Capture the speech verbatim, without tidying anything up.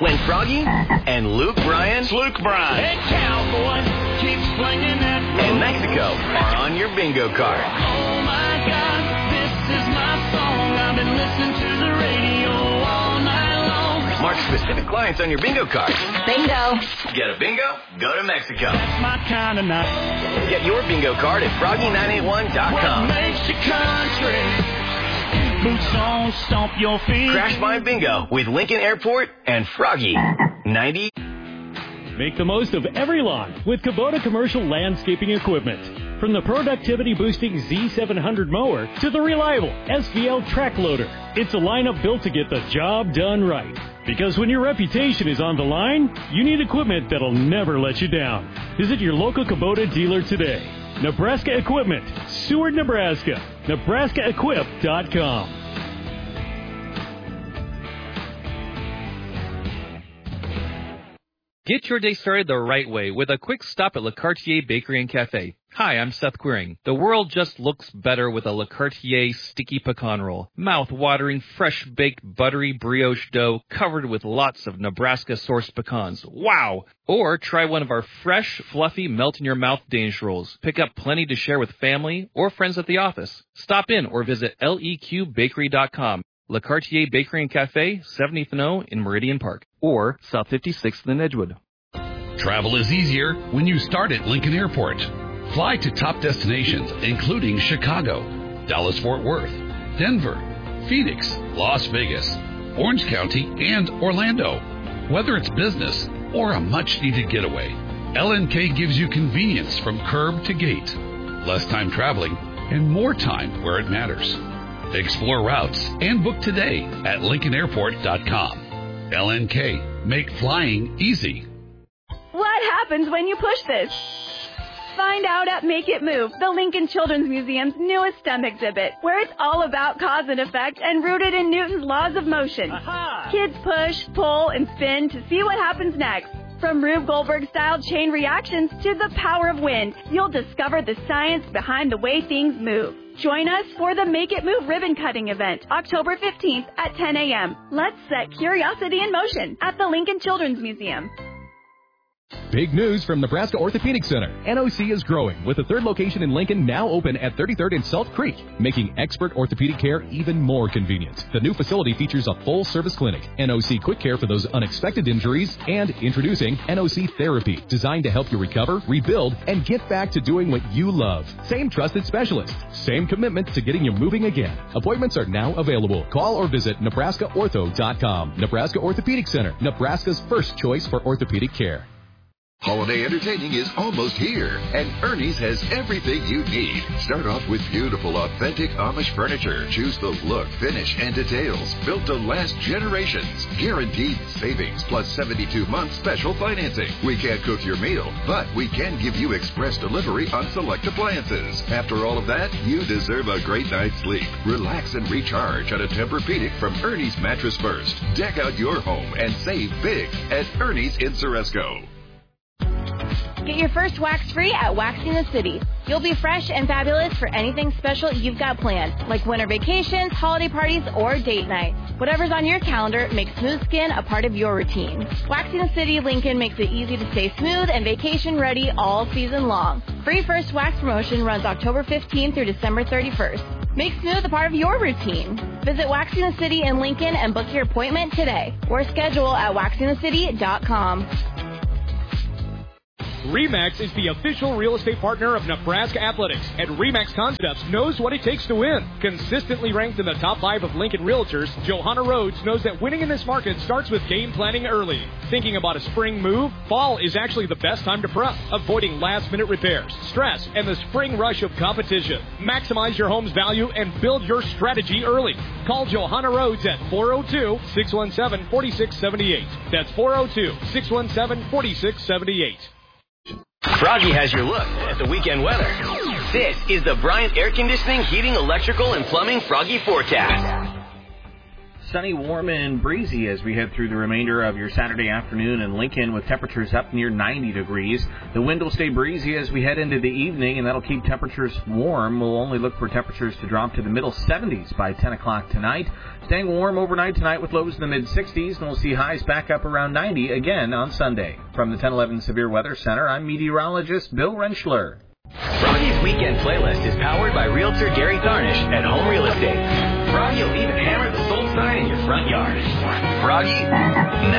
when Froggy and Luke Bryan, Luke Bryan, hey cowboy, keep swinging that rope. and Mexico are on your bingo card. Oh my God, this is my song. I've been listening to the radio all night long. Mark specific clients on your bingo card. Bingo. Get a bingo? Go to Mexico. That's my kind of night. Get your bingo card at froggy nine eight one dot com. What makes you country? Boots on, stomp your feet. Crash My Bingo with Lincoln Airport and Froggy ninety. Make the most of every lawn with Kubota commercial landscaping equipment. From the productivity-boosting Z seven hundred mower to the reliable S V L track loader, it's a lineup built to get the job done right. Because when your reputation is on the line, you need equipment that'll never let you down. Visit your local Kubota dealer today. Nebraska Equipment, Seward, Nebraska. Nebraska Equip dot com. Get your day started the right way with a quick stop at Le Cartier Bakery and Cafe. Hi, I'm Seth Quiring. The world just looks better with a Le Cartier sticky pecan roll. Mouth-watering, fresh-baked, buttery brioche dough covered with lots of Nebraska-sourced pecans. Wow! Or try one of our fresh, fluffy, melt-in-your-mouth Danish rolls. Pick up plenty to share with family or friends at the office. Stop in or visit L E Q bakery dot com. Le Cartier Bakery and Cafe, seventieth and O in Meridian Park. Or South fifty-sixth in Edgewood. Travel is easier when you start at Lincoln Airport. Fly to top destinations, including Chicago, Dallas-Fort Worth, Denver, Phoenix, Las Vegas, Orange County, and Orlando. Whether it's business or a much-needed getaway, L N K gives you convenience from curb to gate, less time traveling, and more time where it matters. Explore routes and book today at Lincoln Airport dot com. L N K, make flying easy. What happens when you push this? Find out at Make It Move, the Lincoln Children's Museum's newest STEM exhibit, where it's all about cause and effect and rooted in Newton's laws of motion. Aha! Kids push, pull, and spin to see what happens next. From Rube Goldberg-style chain reactions to the power of wind, you'll discover the science behind the way things move. Join us for the Make It Move ribbon-cutting event, October fifteenth at ten a.m. Let's set curiosity in motion at the Lincoln Children's Museum. Big news from Nebraska Orthopedic Center. N O C is growing with a third location in Lincoln now open at thirty-third and Salt Creek, making expert orthopedic care even more convenient. The new facility features a full-service clinic, N O C Quick Care for those unexpected injuries, and introducing N O C Therapy, designed to help you recover, rebuild, and get back to doing what you love. Same trusted specialist, same commitment to getting you moving again. Appointments are now available. Call or visit Nebraska Ortho dot com. Nebraska Orthopedic Center, Nebraska's first choice for orthopedic care. Holiday entertaining is almost here, and Ernie's has everything you need. Start off with beautiful, authentic Amish furniture. Choose the look, finish, and details built to last generations. Guaranteed savings plus seventy-two months special financing. We can't cook your meal, but we can give you express delivery on select appliances. After all of that, you deserve a great night's sleep. Relax and recharge on a Tempur-Pedic from Ernie's Mattress First. Deck out your home and save big at Ernie's in Ceresco. Get your first wax free at Waxing the City. You'll be fresh and fabulous for anything special you've got planned, like winter vacations, holiday parties, or date nights. Whatever's on your calendar makes smooth skin a part of your routine. Waxing the City Lincoln makes it easy to stay smooth and vacation ready all season long. Free first wax promotion runs October fifteenth through December thirty-first. Make smooth a part of your routine. Visit Waxing the City in Lincoln and book your appointment today, or schedule at waxing the city dot com. RE/MAX is the official real estate partner of Nebraska Athletics, and RE/MAX Concepts knows what it takes to win. Consistently ranked in the top five of Lincoln realtors, Johanna Rhodes knows that winning in this market starts with game planning early. Thinking about a spring move? Fall is actually the best time to prep, avoiding last-minute repairs, stress, and the spring rush of competition. Maximize your home's value and build your strategy early. Call Johanna Rhodes at four oh two, six one seven, four six seven eight. That's four oh two, six one seven, four six seven eight. Froggy has your look at the weekend weather. This is the Bryant Air Conditioning, Heating, Electrical, and Plumbing Froggy Forecast. Sunny, warm, and breezy as we head through the remainder of your Saturday afternoon in Lincoln with temperatures up near ninety degrees. The wind will stay breezy as we head into the evening, and that'll keep temperatures warm. We'll only look for temperatures to drop to the middle seventies by ten o'clock tonight. Staying warm overnight tonight with lows in the mid-sixties, and we'll see highs back up around ninety again on Sunday. From the ten eleven Severe Weather Center, I'm meteorologist Bill Rentschler. Froggy's weekend playlist is powered by Realtor Gary Tharnish at Home Real Estate. Froggy will even hammer the sold sign in your front yard. Froggy,